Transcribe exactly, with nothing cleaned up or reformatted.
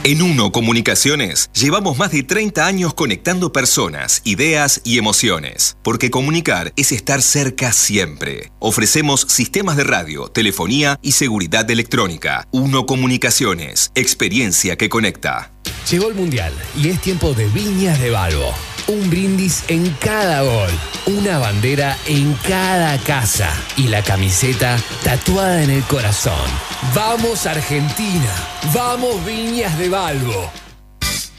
En Uno Comunicaciones llevamos más de treinta años conectando personas, ideas y emociones. Porque comunicar es estar cerca siempre. Ofrecemos sistemas de radio, telefonía y seguridad electrónica. Uno Comunicaciones, experiencia que conecta. Llegó el Mundial y es tiempo de Viñas de Balbo. Un brindis en cada gol, una bandera en cada casa y la camiseta tatuada en el corazón. ¡Vamos Argentina! ¡Vamos Viñas de Balbo!